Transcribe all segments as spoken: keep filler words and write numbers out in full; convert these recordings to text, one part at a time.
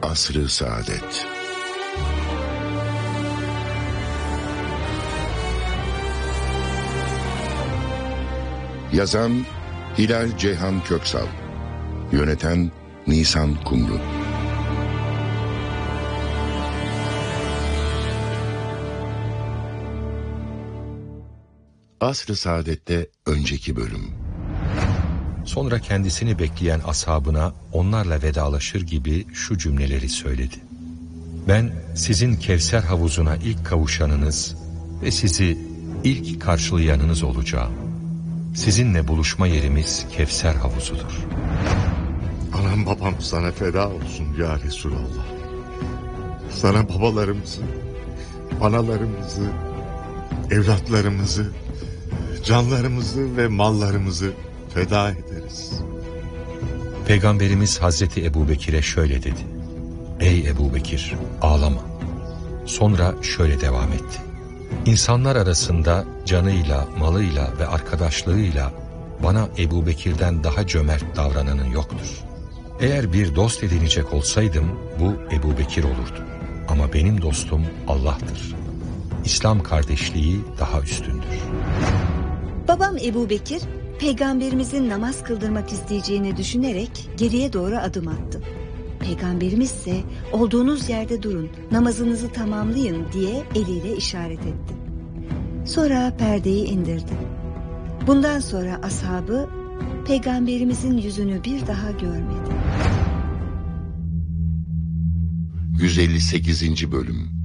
Asr-ı Saadet. Yazan Hilal Ceyhan Köksal, yöneten Nisan Kumru. Asr-ı Saadet'te önceki bölüm. Sonra kendisini bekleyen ashabına onlarla vedalaşır gibi şu cümleleri söyledi. Ben sizin Kevser havuzuna ilk kavuşanınız ve sizi ilk karşılayanınız olacağım. Sizinle buluşma yerimiz Kevser havuzudur. Anam babam sana feda olsun ya Resulallah. Sana babalarımızı, analarımızı, evlatlarımızı, canlarımızı ve mallarımızı feda ederiz. Peygamberimiz Hazreti Ebubekir'e şöyle dedi. Ey Ebubekir, ağlama. Sonra şöyle devam etti. İnsanlar arasında canıyla, malıyla ve arkadaşlığıyla bana Ebubekir'den daha cömert davrananın yoktur. Eğer bir dost edinecek olsaydım bu Ebubekir olurdu. Ama benim dostum Allah'tır. İslam kardeşliği daha üstündür. Babam Ebubekir, Peygamberimizin namaz kıldırmak isteyeceğini düşünerek geriye doğru adım attı. Peygamberimiz ise olduğunuz yerde durun, namazınızı tamamlayın diye eliyle işaret etti. Sonra perdeyi indirdi. Bundan sonra ashabı Peygamberimizin yüzünü bir daha görmedi. yüz elli sekizinci bölüm.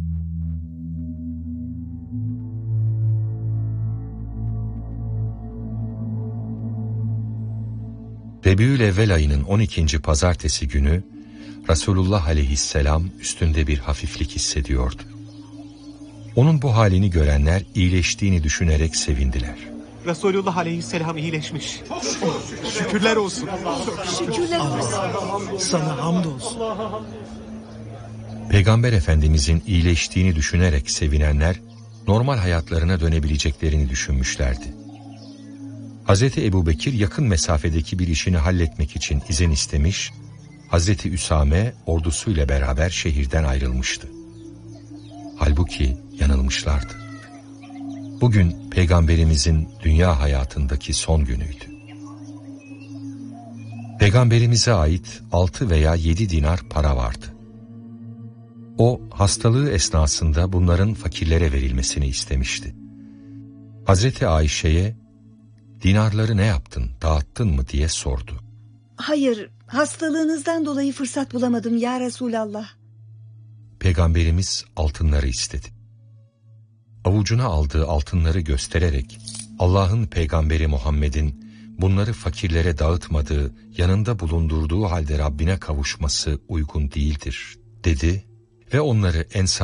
Rebiülevvel ayının on ikinci pazartesi günü Resulullah aleyhisselam üstünde bir hafiflik hissediyordu. Onun bu halini görenler iyileştiğini düşünerek sevindiler. Resulullah aleyhisselam iyileşmiş. Şükürler olsun. Şükürler olsun. Sana hamdolsun. Peygamber Efendimizin iyileştiğini düşünerek sevinenler normal hayatlarına dönebileceklerini düşünmüşlerdi. Hazreti Ebubekir yakın mesafedeki bir işini halletmek için izin istemiş, Hazreti Üsame ordusuyla beraber şehirden ayrılmıştı. Halbuki yanılmışlardı. Bugün Peygamberimizin dünya hayatındaki son günüydü. Peygamberimize ait altı veya yedi dinar para vardı. O hastalığı esnasında bunların fakirlere verilmesini istemişti. Hazreti Ayşe'ye dinarları ne yaptın, dağıttın mı diye sordu. Hayır, hastalığınızdan dolayı fırsat bulamadım ya Resulallah. Peygamberimiz altınları istedi. Avucuna aldığı altınları göstererek Allah'ın peygamberi Muhammed'in bunları fakirlere dağıtmadığı, yanında bulundurduğu halde Rabbine kavuşması uygun değildir dedi ve onları Ensar